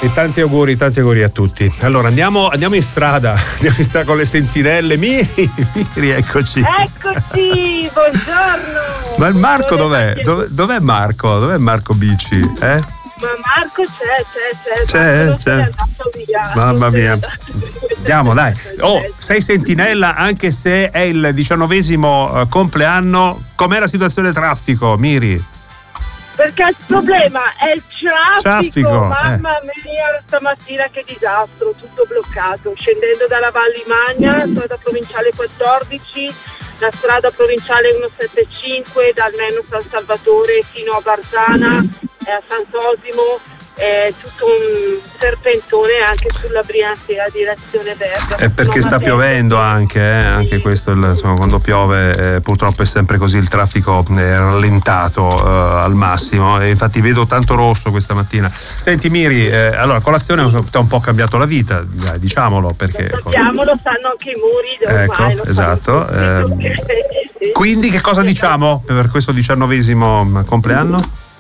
E tanti auguri a tutti. Allora andiamo in strada con le sentinelle. Miri, eccoci. Eccoci, buongiorno. Ma il Marco dov'è? Dov'è Marco? Dov'è Marco Bici? Ma Marco c'è. C'è. È andato via. Mamma mia. Andiamo, dai. Sei sentinella anche se è il 19° compleanno. Com'è la situazione del traffico, Miri? Perché il problema è il traffico. Mamma mia, stamattina che disastro, tutto bloccato. Scendendo dalla Val di Magna, strada provinciale 14, la strada provinciale 175 dal Meno San Salvatore fino a Barzana e a San Sosimo. È tutto un serpentone anche sulla Brianza direzione Bergamo. È perché sta piovendo anche questo, insomma, quando piove purtroppo è sempre così, il traffico è rallentato al massimo, e infatti vedo tanto rosso questa mattina. Senti Miri, allora colazione ti ha un po' cambiato la vita, diciamolo, perché lo sanno anche i muri ormai, ecco, esatto. Quindi che cosa diciamo per questo 19° compleanno?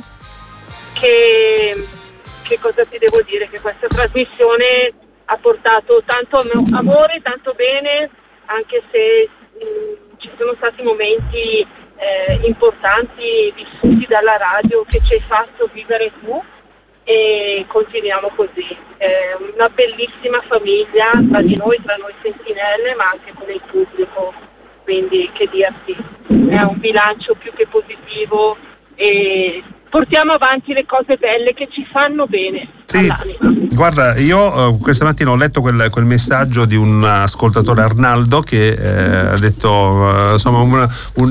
Che cosa ti devo dire? Che questa trasmissione ha portato tanto amore, tanto bene, anche se ci sono stati momenti importanti vissuti dalla radio che ci hai fatto vivere tu, e continuiamo così. È una bellissima famiglia tra noi sentinelle, ma anche con il pubblico, quindi che dirti, è un bilancio più che positivo e portiamo avanti le cose belle che ci fanno bene. Sì, guarda, io questa mattina ho letto quel messaggio di un ascoltatore, Arnaldo, che ha detto insomma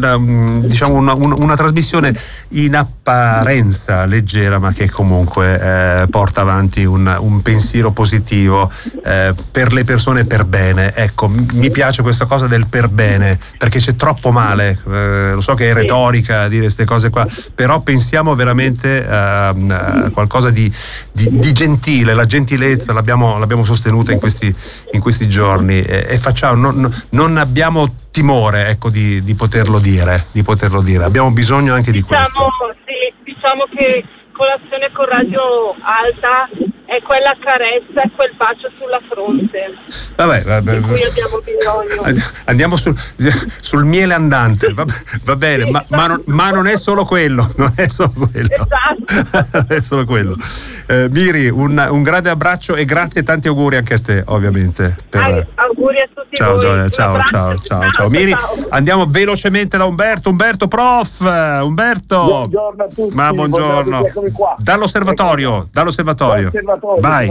una trasmissione in apparenza leggera, ma che comunque porta avanti un pensiero positivo per le persone, per bene. Ecco, mi piace questa cosa del per bene, perché c'è troppo male, lo so che è retorica dire queste cose qua, però pensiamo veramente a qualcosa di gentile. La gentilezza l'abbiamo sostenuta in questi giorni, e facciamo, non abbiamo timore, ecco, di poterlo dire, abbiamo bisogno anche di questo. Diciamo che colazione con radio alta è quella carezza, è quel bacio sulla fronte. Vabbè. Di cui abbiamo bisogno. Andiamo sul miele andante, va bene, ma non è solo quello, Esatto. Non è solo quello. Miri, un grande abbraccio e grazie e tanti auguri anche a te, ovviamente. Auguri a tutti ciao, voi. Gioia, ciao Miri. Ciao. Andiamo velocemente da Umberto prof. Umberto. Buongiorno a tutti. Ma buongiorno. Dall'osservatorio. Vai.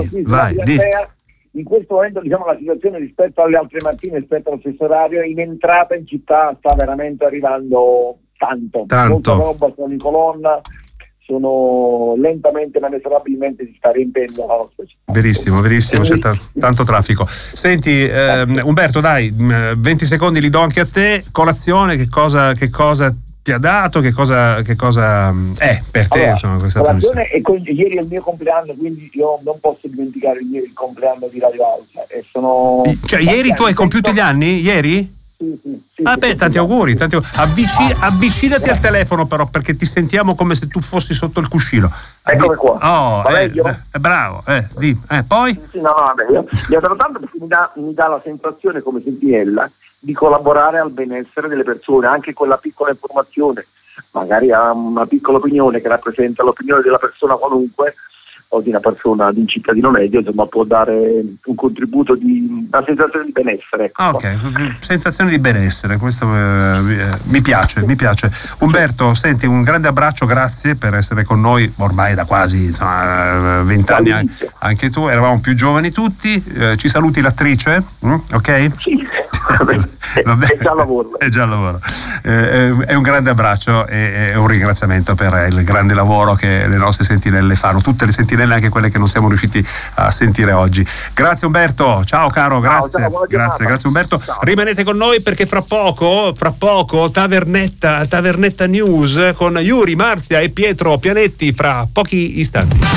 In questo momento, diciamo, la situazione rispetto alle altre mattine, rispetto allo stesso orario, in entrata in città sta veramente arrivando tanto. Molta roba, sono in colonna, sono lentamente ma inesorabilmente si sta riempiendo la nostra città. Verissimo, c'è tanto traffico. Senti, Umberto, dai, 20 secondi li do anche a te. Colazione, che cosa ti ha dato, che cosa è per te, insomma, questa colazione? Ieri è il mio compleanno, quindi io non posso dimenticare il compleanno di Radio Alta, e sono ieri tu hai compiuto gli anni? Ieri? Sì, tanti auguri. Avvicinati al telefono però, perché ti sentiamo come se tu fossi sotto il cuscino. Eccomi qua. Bravo, poi? Io adoro tanto perché mi dà la sensazione, come sentinella, di collaborare al benessere delle persone, anche con la piccola informazione, magari ha una piccola opinione che rappresenta l'opinione della persona qualunque o di una persona, di un cittadino medio, insomma, può dare un contributo di una sensazione di benessere. Ok, sensazione di benessere, questo mi piace. Umberto, senti, un grande abbraccio, grazie per essere con noi ormai da quasi 20 anni, anche tu, eravamo più giovani tutti. Ci saluti l'attrice? Ok? Sì. È già al lavoro. È un grande abbraccio e un ringraziamento per il grande lavoro che le nostre sentinelle fanno, tutte le sentinelle, anche quelle che non siamo riusciti a sentire oggi. Grazie Umberto, ciao caro, grazie Umberto. Ciao. Rimanete con noi perché fra poco Tavernetta News con Yuri, Marzia e Pietro Pianetti, fra pochi istanti.